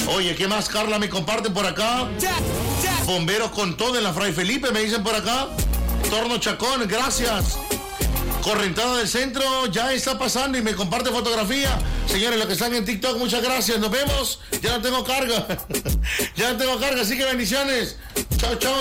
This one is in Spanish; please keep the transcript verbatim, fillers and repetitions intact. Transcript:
Oye, ¿qué más, Carla? Me comparten por acá. Bomberos con todo en la Fray Felipe, me dicen por acá. Torno Chacón, gracias. Correntada del Centro, ya está pasando y me comparte fotografía. Señores, los que están en TikTok, muchas gracias. Nos vemos. Ya no tengo carga. Ya no tengo carga, así que bendiciones. Chao, chao.